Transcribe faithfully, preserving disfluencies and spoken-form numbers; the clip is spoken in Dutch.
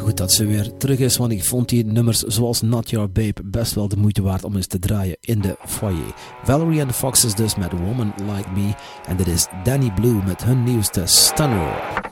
goed dat ze weer terug is, want ik vond die nummers zoals Not Your Babe best wel de moeite waard om eens te draaien in de foyer. Valerie and the Foxes dus met Woman Like Me en dit is Danny Blue met hun nieuwste Stunner.